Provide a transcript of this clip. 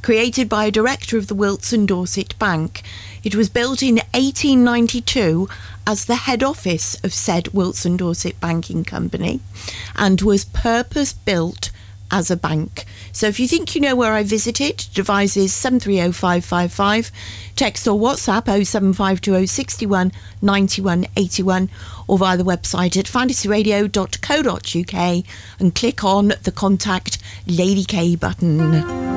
created by a director of the Wilts and Dorset Bank. It was built in 1892 as the head office of said Wilts and Dorset Banking Company and was purpose-built as a bank. So if you think you know where I visited, devices 730555, text or WhatsApp 07520619181, or via the website at fantasyradio.co.uk and click on the contact Lady K button.